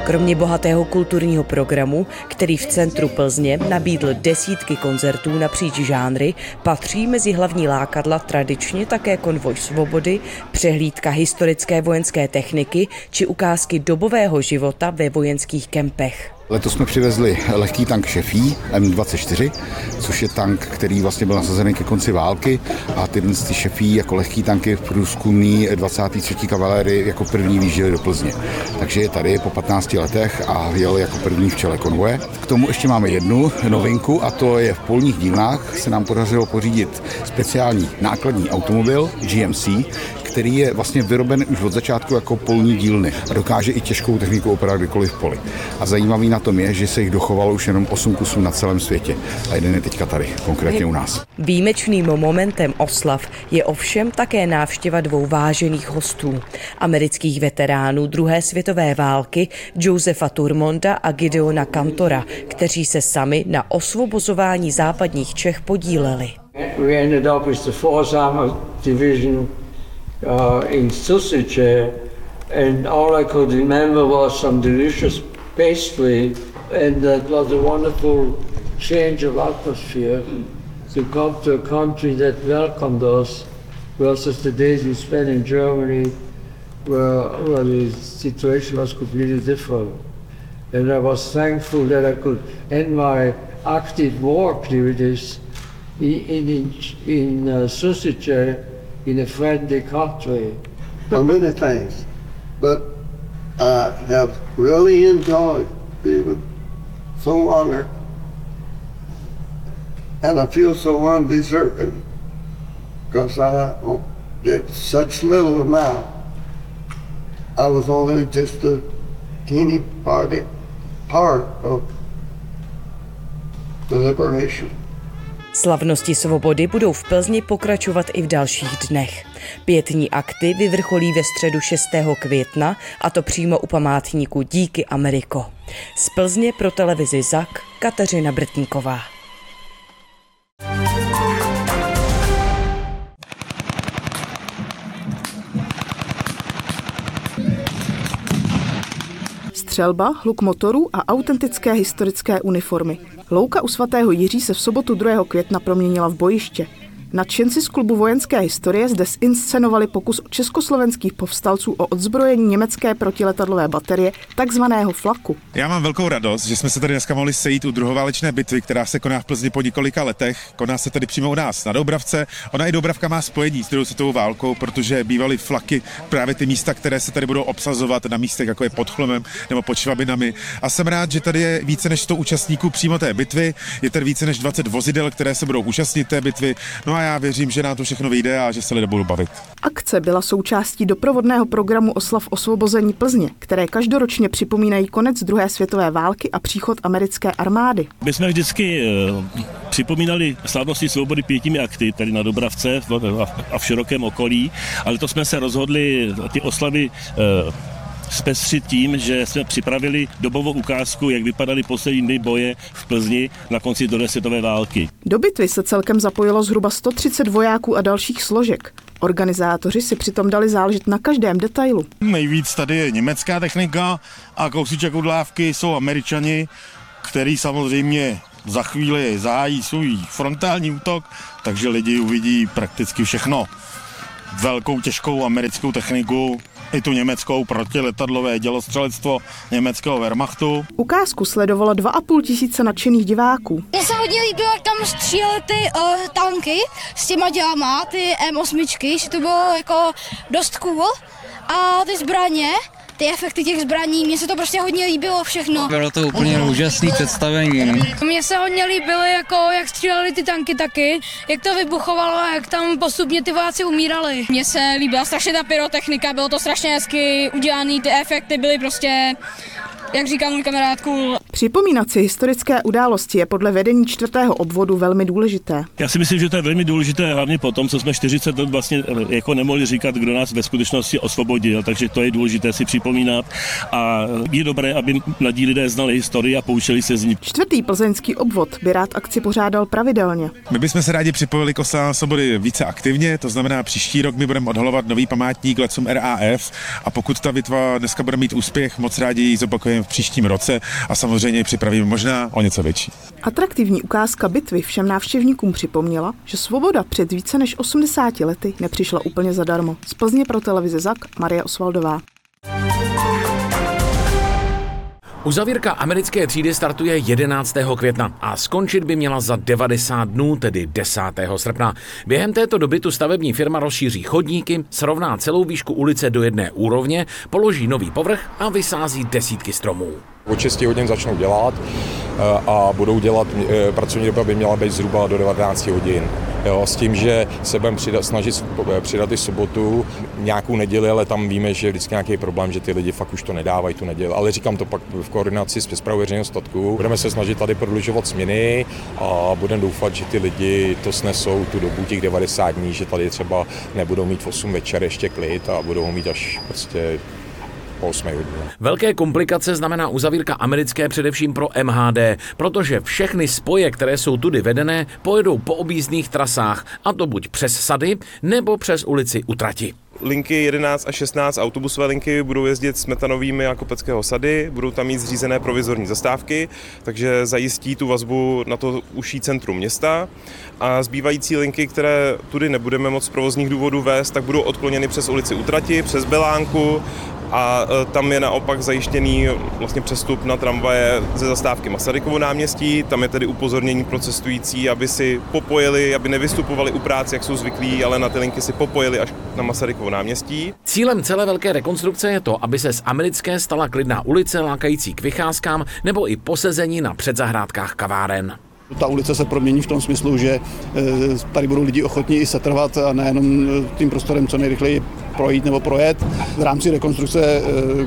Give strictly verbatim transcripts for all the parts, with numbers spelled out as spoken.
Kromě bohatého kulturního programu, který v centru Plzně nabídl desítky koncertů napříč žánry, patří mezi hlavní lákadla tradičně také konvoj svobody, přehlídka historické vojenské techniky či ukázky dobového života ve vojenských kempech. Letos jsme přivezli lehký tank Šefí M dvacet čtyři, což je tank, který vlastně byl nasazený ke konci války, a ty Šefí jako lehký tanky v průzkumný dvacáté třetí kavalérii jako první výjížděli do Plzně. Takže je tady po patnácti letech a jel jako první v čele konvoje. K tomu ještě máme jednu novinku, a to je v polních dílnách se nám podařilo pořídit speciální nákladní automobil G M C, který je vlastně vyroben už od začátku jako polní dílny a dokáže i těžkou techniku operovat kdykoliv v poli. A zajímavý na tom je, že se jich dochovalo už jenom osm kusů na celém světě. A jeden je teďka tady, konkrétně u nás. Výjimečným momentem oslav je ovšem také návštěva dvou vážených hostů. Amerických veteránů druhé světové války Josefa Turmonda a Gideona Kantora, kteří se sami na osvobozování západních Čech podíleli. We ended up with the fourth Armored Division uh, in Susice, and all I could remember was some delicious pastry, and that was a wonderful change of atmosphere to come to a country that welcomed us versus the days we spent in Germany, where, where the situation was completely different. And I was thankful that I could end my active war activities in, in, in uh, Susice, in a friendly country. For many things, but I have really enjoyed being so honored, and I feel so undeserving because I did such little amount. I was only just a teeny party, part of the liberation. Slavnosti svobody budou v Plzni pokračovat i v dalších dnech. Pietní akty vyvrcholí ve středu šestého května, a to přímo u památníku Díky Ameriko. Z Plzně pro televizi Zak Kateřina Brtníková. Střelba, hluk motorů a autentické historické uniformy. Louka u svatého Jiří se v sobotu druhého května proměnila v bojiště. Nadšenci z klubu vojenské historie zde zinscenovali pokus československých povstalců o odzbrojení německé protiletadlové baterie, takzvaného Flaku. Já mám velkou radost, že jsme se tady dneska mohli sejít u druhoválečné bitvy, která se koná v Plzni po několika letech. Koná se tady přímo u nás na Doubravce. Ona i Doubravka má spojení s druhou světovou válkou, protože bývaly Flaky právě ty místa, které se tady budou obsazovat na místech, jako je pod Chlumem nebo pod Švabinami. A jsem rád, že tady je více než sto účastníků přímo té bitvy. Je tady více než dvacet vozidel, které se budou účastnit té bitvy. No a já věřím, že nám to všechno vyjde a že se lidé budou bavit. Akce byla součástí doprovodného programu oslav osvobození Plzně, které každoročně připomínají konec druhé světové války a příchod americké armády. My jsme vždycky uh, připomínali slavnosti svobody pětimi akty, tady na Doubravce a v širokém okolí, ale to jsme se rozhodli ty oslavy uh, zpestřit tím, že jsme připravili dobovou ukázku, jak vypadaly poslední dny boje v Plzni na konci druhé světové války. Do bitvy se celkem zapojilo zhruba sto třicet vojáků a dalších složek. Organizátoři si přitom dali záležet na každém detailu. Nejvíc tady je německá technika a kousíček od lávky jsou Američani, který samozřejmě za chvíli zahájí svůj frontální útok, takže lidi uvidí prakticky všechno. Velkou těžkou americkou techniku, i tu německou protiletadlové dělostřelectvo německého Wehrmachtu. Ukázku sledovalo dva a půl tisíce nadšených diváků. Mně se hodně líbilo, jak tam střílely ty uh, tanky s těma dělama, ty M osm, že to bylo jako dost cool. A ty zbraně, ty efekty těch zbraní, mně se to prostě hodně líbilo všechno. Bylo to úplně úžasné představení. Ne? Mně se hodně líbilo, jako, jak střílely ty tanky taky, jak to vybuchovalo a jak tam postupně ty vojáci umírali. Mně se líbila strašně ta pyrotechnika, bylo to strašně hezky udělané, ty efekty byly prostě, jak říká můj kamarád, cool. Připomínat si historické události je podle vedení čtvrtého obvodu velmi důležité. Já si myslím, že to je velmi důležité, hlavně potom, co jsme čtyřicet let vlastně jako nemohli říkat, kdo nás ve skutečnosti osvobodil, takže to je důležité si připomínat a je dobré, aby mladí lidé znali historii a poučili se z ní. Čtvrtý plzeňský obvod by rád akci pořádal pravidelně. My bychom se rádi připojili k oslavám svobody více aktivně, to znamená příští rok my budeme odhalovat nový památník letcům R A F a pokud ta bitva dneska bude mít úspěch, moc rádi ji zopakujeme v příštím roce a samozřejmě připravíme možná o něco větší. Atraktivní ukázka bitvy všem návštěvníkům připomněla, že svoboda před více než osmdesáti lety nepřišla úplně zadarmo. Z Plzně pro televizi Zak Marie Osvaldová. Uzavírka americké třídy startuje jedenáctého května a skončit by měla za devadesát dnů, tedy desátého srpna. Během této doby tu stavební firma rozšíří chodníky, srovná celou výšku ulice do jedné úrovně, položí nový povrch a vysází desítky stromů. Od šesti hodin začnou dělat a budou dělat, pracovní doba by měla být zhruba do devatenácti hodin. Jo, s tím, že se budeme přidat, snažit přidat i sobotu, nějakou neděli, ale tam víme, že je vždycky nějaký problém, že ty lidi fakt už to nedávají tu neděli. Ale říkám to pak v koordinaci s správou veřejného statku. Budeme se snažit tady prodlužovat směny a budeme doufat, že ty lidi to snesou tu dobu těch devadesát dní, že tady třeba nebudou mít v osm večer ještě klid a budou mít až prostě Velké komplikace znamená uzavírka americké především pro M H D, protože všechny spoje, které jsou tudy vedené, pojedou po objízdných trasách, a to buď přes sady, nebo přes ulici u trati. Linky jedenáct a šestnáct, autobusové linky, budou jezdit smetanovými a Kopeckého sady, budou tam mít zřízené provizorní zastávky, takže zajistí tu vazbu na to užší centrum města. A zbývající linky, které tudy nebudeme moc z provozních důvodů vést, tak budou odkloněny přes ulici u trati, přes Belánku, a tam je naopak zajištěný vlastně přestup na tramvaje ze zastávky Masarykovo náměstí. Tam je tedy upozornění pro cestující, aby si popojili, aby nevystupovali u práce, jak jsou zvyklí, ale na ty linky si popojili až na Masarykovo náměstí. Cílem celé velké rekonstrukce je to, aby se z americké stala klidná ulice lákající k vycházkám nebo i posezení na předzahrádkách kaváren. Ta ulice se promění v tom smyslu, že tady budou lidi ochotní i setrvat a nejenom tím prostorem co nejrychleji projít nebo projet. V rámci rekonstrukce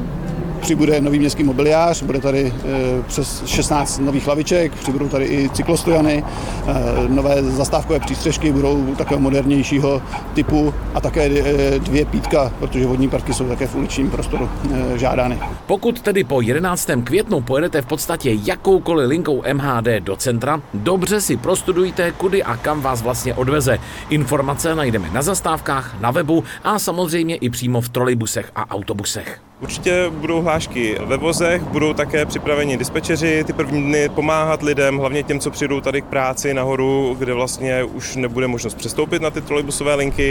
přibude nový městský mobiliář, bude tady přes šestnáct nových laviček, přibudou tady i cyklostojany, nové zastávkové přístřežky budou takového modernějšího typu a také dvě pítka, protože vodní parky jsou také v uličním prostoru žádány. Pokud tedy po jedenáctého květnu pojedete v podstatě jakoukoliv linkou M H D do centra, dobře si prostudujte, kudy a kam vás vlastně odveze. Informace najdeme na zastávkách, na webu a samozřejmě i přímo v trolejbusech a autobusech. Určitě budou hlášky ve vozech, budou také připraveni dispečeři ty první dny pomáhat lidem, hlavně těm, co přijdou tady k práci nahoru, kde vlastně už nebude možnost přestoupit na ty trolejbusové linky,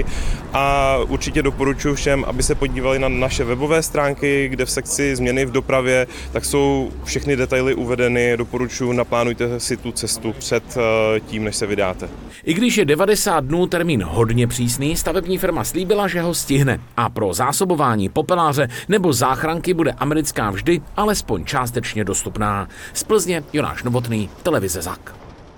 a určitě doporučuji všem, aby se podívali na naše webové stránky, kde v sekci změny v dopravě, tak jsou všechny detaily uvedeny. Doporučuji, naplánujte si tu cestu před tím, než se vydáte. I když je devadesát dnů termín hodně přísný, stavební firma slíbila, že ho stihne, a pro zásobování popeláře nebo záchranky bude americká vždy alespoň částečně dostupná. Z Plzně Jonáš Novotný, televize Zak.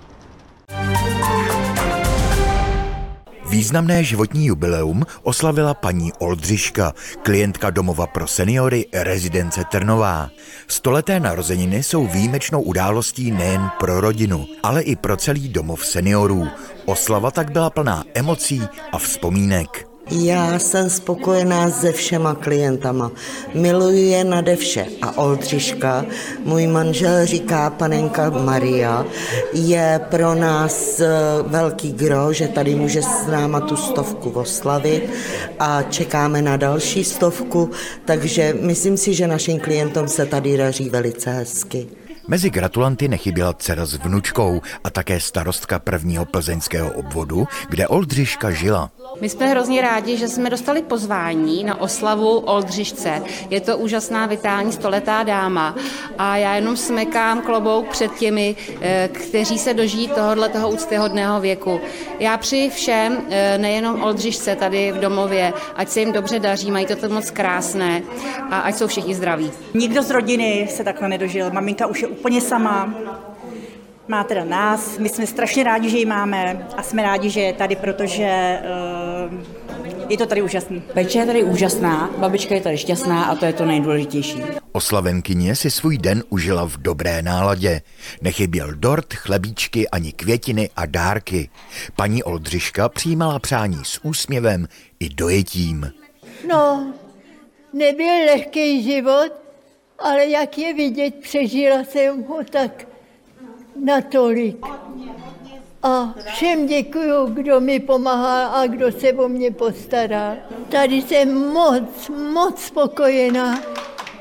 Významné životní jubileum oslavila paní Oldřiška, klientka domova pro seniory rezidence Trnová. Stoleté narozeniny jsou výjimečnou událostí nejen pro rodinu, ale i pro celý domov seniorů. Oslava tak byla plná emocí a vzpomínek. Já jsem spokojená se všema klientama. Miluji je nade vše. A Oldřiška, můj manžel říká panenka Maria, je pro nás velký gro, že tady může s náma tu stovku oslavit a čekáme na další stovku, takže myslím si, že našim klientům se tady daří velice hezky. Mezi gratulanty nechyběla dcera s vnučkou a také starostka prvního plzeňského obvodu, kde Oldřiška žila. My jsme hrozně rádi, že jsme dostali pozvání na oslavu Oldřišce. Je to úžasná, vitální stoletá dáma a já jenom smekám klobouk před těmi, kteří se dožijí tohohle toho úctyhodného věku. Já přeji všem, nejenom Oldřišce tady v domově, ať se jim dobře daří, mají to moc krásné a ať jsou všichni zdraví. Nikdo z rodiny se takhle nedožil, maminka už je úplně sama. Má teda nás, my jsme strašně rádi, že ji máme a jsme rádi, že je tady, protože uh, je to tady úžasný. Péče je tady úžasná, babička je tady šťastná a to je to nejdůležitější. Oslavenkyně si svůj den užila v dobré náladě. Nechyběl dort, chlebíčky ani květiny a dárky. Paní Oldřiška přijímala přání s úsměvem i dojetím. No, nebyl lehký život, ale jak je vidět, přežila jsem ho tak natolik. A všem děkuju, kdo mi pomáhá a kdo se o mě postará. Tady jsem moc, moc spokojená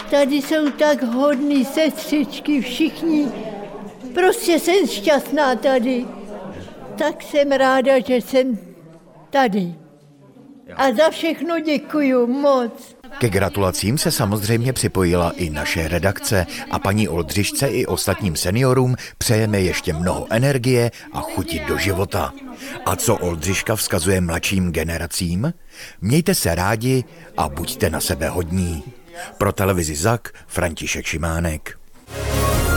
tady jsou tak hodní sestřičky, všichni. Prostě jsem šťastná tady. Tak jsem ráda, že jsem tady. A za všechno děkuju moc. Ke gratulacím se samozřejmě připojila i naše redakce a paní Oldřišce i ostatním seniorům přejeme ještě mnoho energie a chuti do života. A co Oldřiška vzkazuje mladším generacím? Mějte se rádi a buďte na sebe hodní. Pro televizi Zak František Šimánek.